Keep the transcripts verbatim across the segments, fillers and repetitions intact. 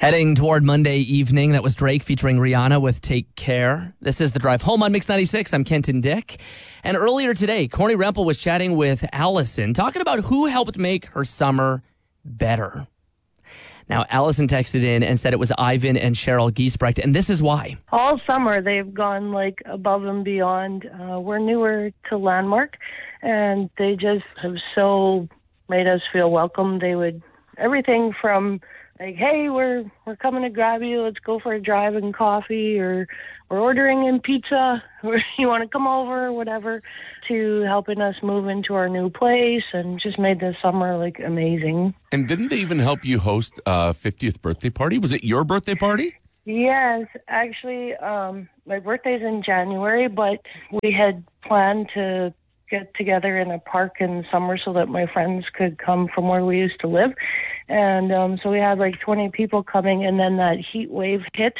Heading toward Monday evening, that was Drake featuring Rihanna with Take Care. This is The Drive Home on Mix ninety-six. I'm Kenton Dick. And earlier today, Corny Rempel was chatting with Allison, talking about who helped make her summer better. Now, Allison texted in and said it was Ivan and Cheryl Giesbrecht, and this is why. All summer, they've gone, like, above and beyond. Uh, we're newer to Landmark, and they just have so made us feel welcome. They would, everything from... like, hey, we're we're coming to grab you. Let's go for a drive and coffee, or we're ordering in pizza, or you want to come over, or whatever, to helping us move into our new place, and just made this summer, like, amazing. And didn't they even help you host a fiftieth birthday party? Was it your birthday party? Yes, actually, um, my birthday's in January, but we had planned to get together in a park in the summer so that my friends could come from where we used to live. And um, so we had like twenty people coming, and then that heat wave hit.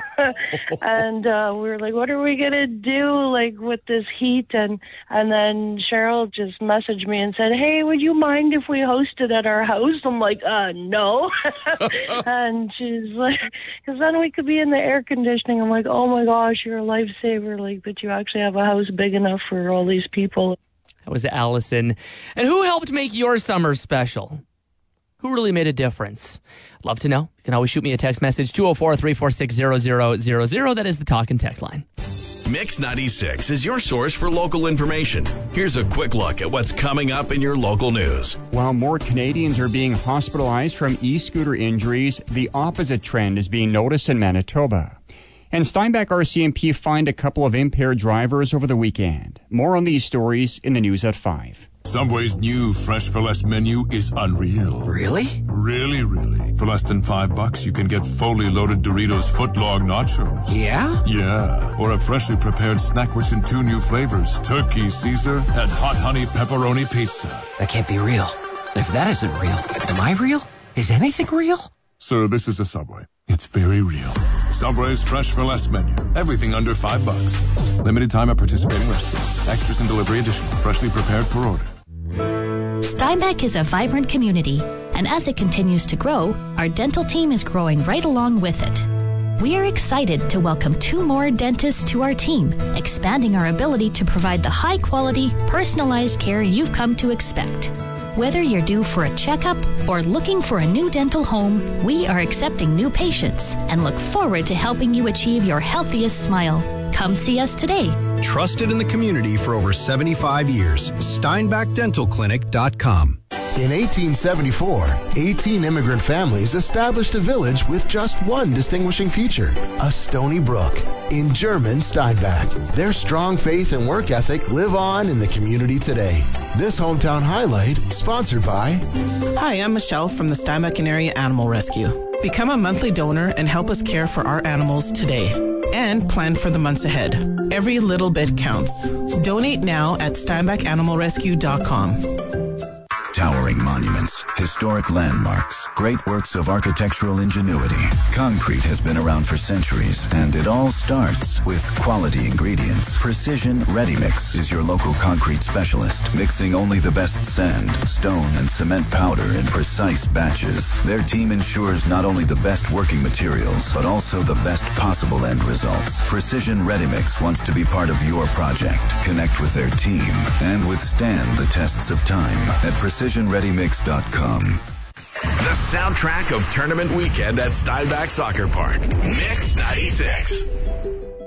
and uh, we were like, what are we going to do like with this heat? And and then Cheryl just messaged me and said, hey, would you mind if we hosted at our house? I'm like, uh, no. And she's like, because then we could be in the air conditioning. I'm like, oh my gosh, you're a lifesaver, like that you actually have a house big enough for all these people. That was Allison. And who helped make your summer special? Who really made a difference? I'd love to know. You can always shoot me a text message, two oh four, three four six, zero zero zero zero. That is the talk and text line. Mix ninety-six is your source for local information. Here's a quick look at what's coming up in your local news. While more Canadians are being hospitalized from e-scooter injuries, the opposite trend is being noticed in Manitoba. And Steinbach R C M P fined a couple of impaired drivers over the weekend. More on these stories in the news at five. Subway's new Fresh for Less menu is unreal. Really? Really, really. For less than five bucks, you can get fully loaded Doritos footlong nachos. Yeah? Yeah. Or a freshly prepared snack rich in two new flavors, Turkey Caesar and Hot Honey Pepperoni Pizza. That can't be real. If that isn't real, am I real? Is anything real? Sir, this is a Subway. It's very real. Subway's Fresh for Less menu. Everything under five bucks. Limited time at participating restaurants. Extras and delivery additional. Freshly prepared per order. Steinbach is a vibrant community, and as it continues to grow, our dental team is growing right along with it. We are excited to welcome two more dentists to our team, expanding our ability to provide the high-quality, personalized care you've come to expect. Whether you're due for a checkup or looking for a new dental home, we are accepting new patients and look forward to helping you achieve your healthiest smile. Come see us today. Trusted in the community for over seventy-five years. Steinbach Dental Clinic dot com. In eighteen seventy-four, eighteen immigrant families established a village with just one distinguishing feature, a stony brook. In German Steinbach, their strong faith and work ethic live on in the community today. This hometown highlight, sponsored by... Hi, I'm Michelle from the Steinbach and Area Animal Rescue. Become a monthly donor and help us care for our animals today. And plan for the months ahead. Every little bit counts. Donate now at Steinbach Animal Rescue dot com. Towering monuments, historic landmarks, great works of architectural ingenuity. Concrete has been around for centuries, and it all starts with quality ingredients. Precision Ready Mix is your local concrete specialist, mixing only the best sand, stone, and cement powder in precise batches. Their team ensures not only the best working materials, but also the best possible end results. Precision Ready Mix wants to be part of your project. Connect with their team and withstand the tests of time at Precision Ready Mix dot com. The soundtrack of tournament weekend at Steinbach Soccer Park. Mix ninety-six.